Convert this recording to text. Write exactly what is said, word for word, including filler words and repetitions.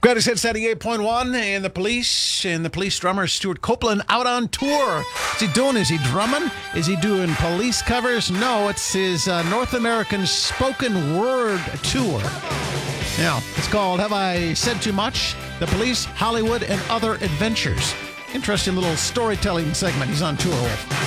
Greatest Hits ninety-eight point one and the Police and the Police drummer Stuart Copeland out on tour. What's he doing? Is he drumming? Is he doing Police covers? No, it's his uh, North American spoken word tour. Now, it's called Have I Said Too Much? The Police, Hollywood, and Other Adventures. Interesting little storytelling segment he's on tour with.